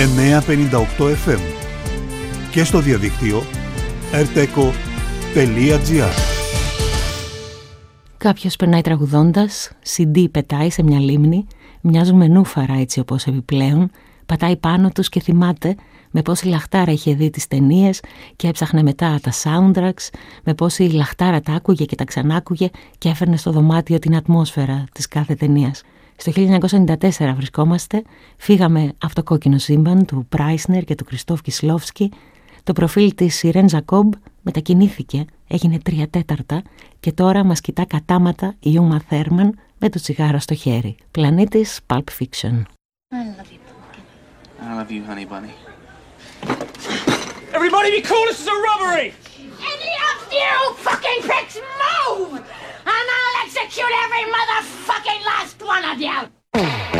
958 FM και στο διαδίκτυο rteco.gr. Κάποιος περνάει τραγουδώντας, CD πετάει σε μια λίμνη, μοιάζουν νούφαρα έτσι όπως επιπλέον, πατάει πάνω τους και θυμάται με πόση λαχτάρα είχε δει τις ταινίες και έψαχνε μετά τα soundtracks, με πόση λαχτάρα τα άκουγε και τα ξανάκουγε και έφερνε στο δωμάτιο την ατμόσφαιρα της κάθε ταινίας. Στο 1994 βρισκόμαστε, φύγαμε από το κόκκινο σύμπαν του Πράισνερ και του Κριστόφ Κισλόφσκι. Το προφίλ της Σιρέν Ζακόμπ μετακινήθηκε, έγινε 3/4 και τώρα μας κοιτά κατάματα η Uma Thurman με το τσιγάρο στο χέρι. Πλανήτης Pulp Fiction. I love you, Pumpkin. I love you, honey bunny. Everybody be cool, this is a robbery! Any of you fucking pricks move! And I'll execute every motherfucking last one of you!